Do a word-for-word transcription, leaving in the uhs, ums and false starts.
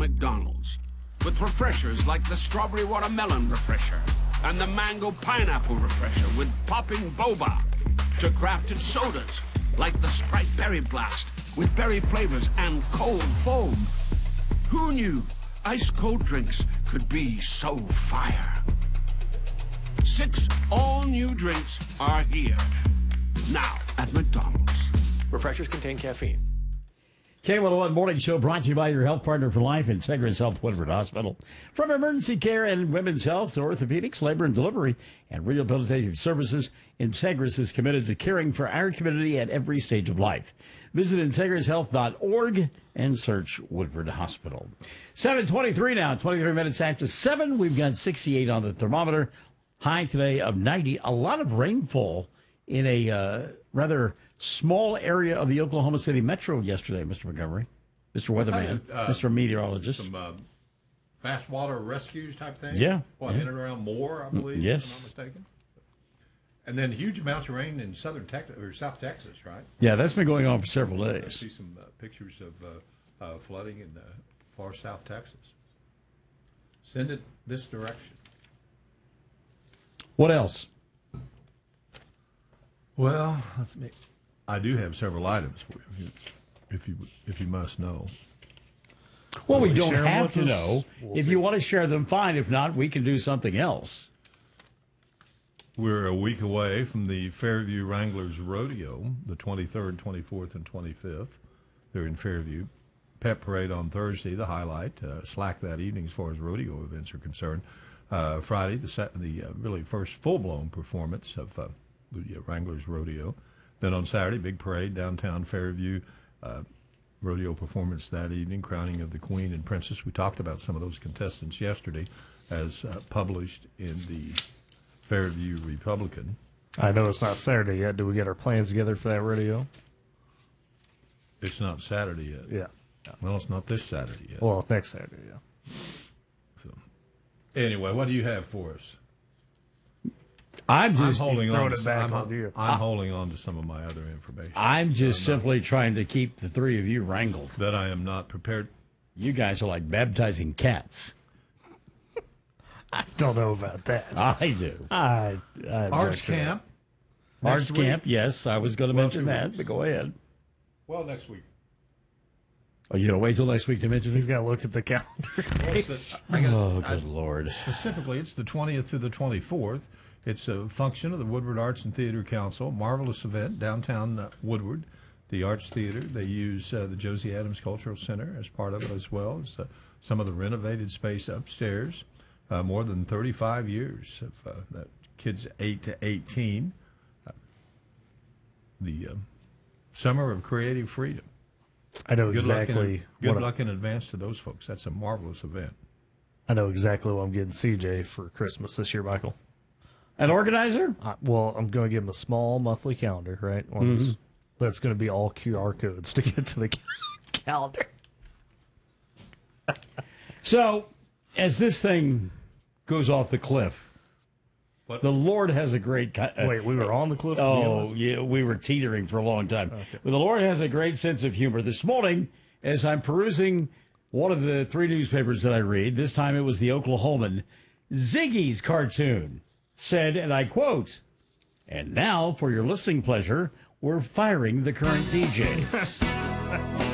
McDonald's, with refreshers like the strawberry watermelon refresher and the mango pineapple refresher with popping boba, to crafted sodas like the Sprite Berry Blast with berry flavors and cold foam. Who knew ice cold drinks could be so fire? Six all-new drinks are here now at McDonald's. Refreshers contain caffeine. K one oh one Morning Show brought to you by your health partner for life, Integris Health Woodward Hospital. From emergency care and women's health to orthopedics, labor and delivery, and rehabilitative services, Integris is committed to caring for our community at every stage of life. Visit integris health dot org and search Woodward Hospital. seven twenty-three now, twenty-three minutes after seven. We've got sixty-eight on the thermometer. High today of ninety. A lot of rainfall in a uh, rather small area of the Oklahoma City metro yesterday, Mister Montgomery, Mister Weatherman, uh, Mister Meteorologist. Some uh, fast water rescues type thing. Yeah. What, yeah. in and around Moore, I believe, yes. if I'm not mistaken. And then huge amounts of rain in southern Texas, or South Texas, right? Yeah, that's been going on for several I days. see some uh, pictures of uh, uh, flooding in uh, far South Texas. Send it this direction. What else? Well, let's make. I do have several items for you, if you if you must know. Well, we we don't share 'em have with to us? know. We'll If see. you want to share them, fine. If not, we can do something else. We're a week away from the Fairview Wranglers Rodeo, the twenty-third, twenty-fourth, and twenty-fifth. They're in Fairview. Pep Parade on Thursday, the highlight. Uh, slack that evening as far as rodeo events are concerned. Uh, Friday, the set, the uh, really first full-blown performance of uh, the uh, Wranglers Rodeo. Then on Saturday, big parade downtown Fairview. Uh, rodeo performance that evening, crowning of the Queen and Princess. We talked about some of those contestants yesterday, as uh, published in the Fairview Republican. I know it's not Saturday yet. Do we get our plans together for that rodeo? It's not Saturday yet. Yeah. Well, it's not this Saturday yet. Well, next Saturday, yeah. So, anyway, what do you have for us? I'm I'm just holding throwing on. it To, back I'm, on you. I'm holding on to some of my other information I'm just simply trying to keep the three of you wrangled. that I am not prepared. You guys are like baptizing cats. I don't know about that. I do. I, I Arts object to that. camp. Arts next week. camp, yes. I was going to Well, mention two that, weeks. but go ahead. Well, next week. Oh, you don't wait till next week to mention He's it? got to look at the calendar. Well, it's the- I got- Oh, I- good Lord. Specifically, it's the twentieth to the twenty-fourth. It's a function of the Woodward Arts and Theater Council. Marvelous event, downtown uh, Woodward. The Arts Theater, they use uh, the Josie Adams Cultural Center as part of it, as well as uh, some of the renovated space upstairs. Uh, more than thirty-five years of uh, that kids eight to eighteen. Uh, the uh, Summer of Creative Freedom. I know Good luck, exactly in, good what luck in advance to those folks. That's a marvelous event. I know exactly what I'm getting C J for Christmas this year, Michael. An organizer? I, well, I'm going to give him a small monthly calendar, right? One of those- but it's going to be all Q R codes to get to the calendar. So, as this thing goes off the cliff, What? the Lord has a great... ki- uh, Wait, we were on the cliff? to begin Oh, with? yeah, we were teetering for a long time. But the Lord has a great sense of humor. This morning, as I'm perusing one of the three newspapers that I read, this time it was the Oklahoman, Ziggy's cartoon said, and I quote, "And now, for your listening pleasure, we're firing the current D Js."